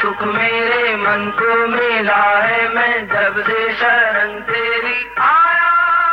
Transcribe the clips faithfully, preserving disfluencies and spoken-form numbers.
सुख मेरे मन को मिला है, मैं जब से शरण तेरी आया।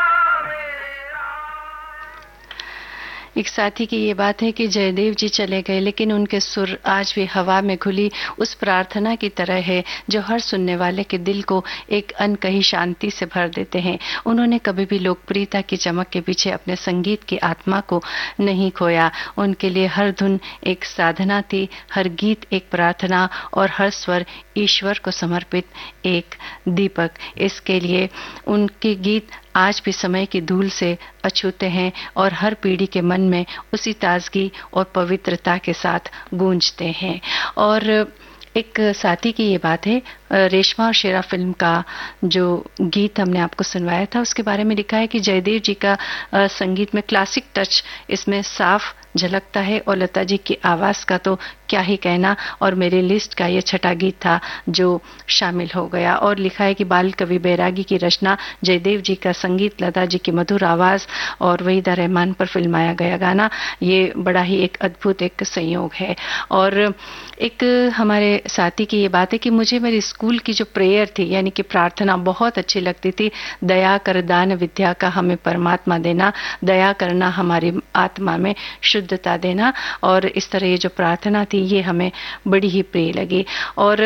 एक साथी की ये बात है कि जयदेव जी चले गए, लेकिन उनके सुर आज भी हवा में घुली उस प्रार्थना की तरह है जो हर सुनने वाले के दिल को एक अनकही शांति से भर देते हैं। उन्होंने कभी भी लोकप्रियता की चमक के पीछे अपने संगीत की आत्मा को नहीं खोया। उनके लिए हर धुन एक साधना थी, हर गीत एक प्रार्थना और हर स्वर ईश्वर को समर्पित एक दीपक। इसके लिए उनके गीत आज भी समय की धूल से अछूते हैं और हर पीढ़ी के मन में उसी ताजगी और पवित्रता के साथ गूंजते हैं। और एक साथी की ये बात है, रेशमा और शेरा फिल्म का जो गीत हमने आपको सुनवाया था उसके बारे में लिखा है कि जयदेव जी का संगीत में क्लासिक टच इसमें साफ झलकता है और लता जी की आवाज का तो क्या ही कहना। और मेरी लिस्ट का ये छठा गीत था जो शामिल हो गया। और लिखा है कि बाल कवि बैरागी की रचना, जयदेव जी का संगीत, लता जी की मधुर आवाज और वहीदा रहमान पर फिल्माया गया गाना, ये बड़ा ही एक अद्भुत एक संयोग है। और एक हमारे साथी की ये बात है कि मुझे मेरी स्कूल की जो प्रेयर थी यानी कि प्रार्थना बहुत अच्छी लगती थी। दया कर दान विद्या का हमें परमात्मा देना, दया करना हमारी आत्मा में शुद्धता देना। और इस तरह ये जो प्रार्थना थी ये हमें बड़ी ही प्रिय लगी। और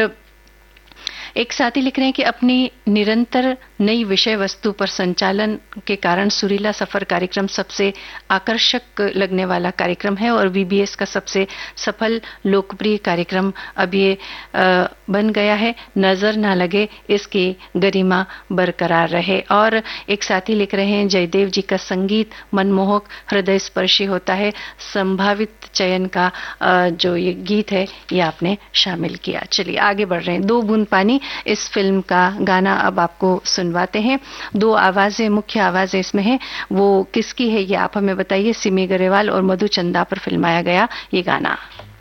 एक साथी लिख रहे हैं कि अपनी निरंतर नई विषय वस्तु पर संचालन के कारण सुरीला सफर कार्यक्रम सबसे आकर्षक लगने वाला कार्यक्रम है और वीबीएस का सबसे सफल लोकप्रिय कार्यक्रम अब ये बन गया है। नजर ना लगे, इसकी गरिमा बरकरार रहे। और एक साथी लिख रहे हैं, जयदेव जी का संगीत मनमोहक, हृदय स्पर्शी होता है। संभावित चयन का जो ये गीत है ये आपने शामिल किया। चलिए आगे बढ़ रहे हैं। दो बूंद पानी इस फिल्म का गाना अब आपको सुनवाते हैं। दो आवाजें, मुख्य आवाजें इसमें हैं, वो किसकी है ये आप हमें बताइए। सिमी गरेवाल और मधु चंदा पर फिल्माया गया ये गाना।